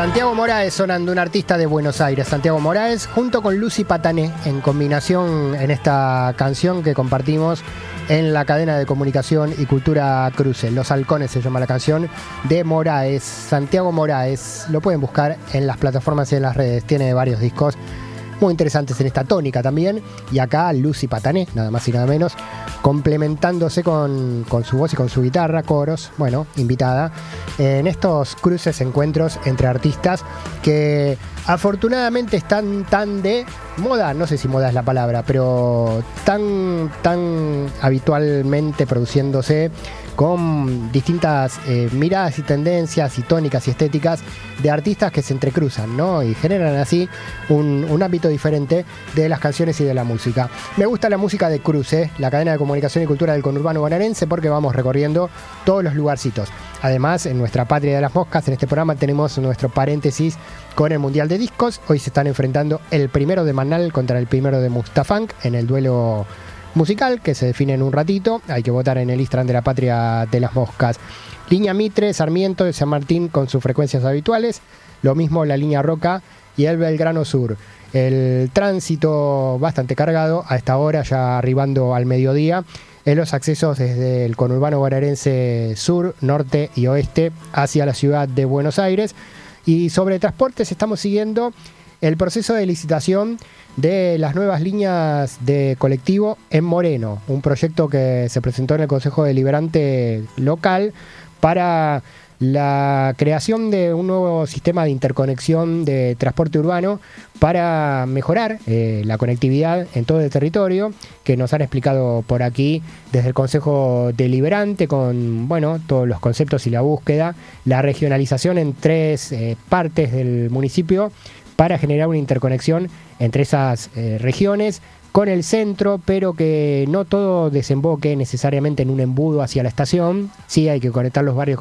Santiago Moraes sonando, un artista de Buenos Aires. Santiago Moraes junto con Lucy Patané en combinación en esta canción que compartimos en la cadena de comunicación y cultura Cruce. Los Halcones se llama la canción de Moraes. Santiago Moraes, lo pueden buscar en las plataformas y en las redes. Tiene varios discos muy interesantes en esta tónica también. Y acá Lucy Patané, nada más y nada menos, complementándose con su voz y con su guitarra, coros, bueno, invitada, en estos cruces, encuentros entre artistas que afortunadamente están tan de moda, no sé si moda es la palabra, pero tan habitualmente produciéndose con distintas miradas y tendencias y tónicas y estéticas de artistas que se entrecruzan, ¿no? Y generan así un ámbito diferente de las canciones y de la música. Me gusta la música de Cruce, la cadena de comunicación y cultura del conurbano bonaerense, porque vamos recorriendo todos los lugarcitos. Además, en nuestra patria de las moscas, en este programa tenemos nuestro paréntesis con el Mundial de Discos. Hoy se están enfrentando el primero de Manal contra el primero de Mustafunk en el duelo musical que se define en un ratito. Hay que votar en el Instagram de la patria de las moscas. Línea Mitre, Sarmiento de San Martín con sus frecuencias habituales. Lo mismo la línea Roca y el Belgrano Sur. El tránsito bastante cargado a esta hora, ya arribando al mediodía, en los accesos desde el conurbano bonaerense sur, norte y oeste hacia la ciudad de Buenos Aires. Y sobre transportes estamos siguiendo el proceso de licitación de las nuevas líneas de colectivo en Moreno, un proyecto que se presentó en el Consejo Deliberante local para la creación de un nuevo sistema de interconexión de transporte urbano para mejorar la conectividad en todo el territorio, que nos han explicado por aquí desde el Consejo Deliberante con, bueno, todos los conceptos y la búsqueda, la regionalización en 3 partes del municipio para generar una interconexión entre esas regiones con el centro, pero que no todo desemboque necesariamente en un embudo hacia la estación. Sí hay que conectar los barrios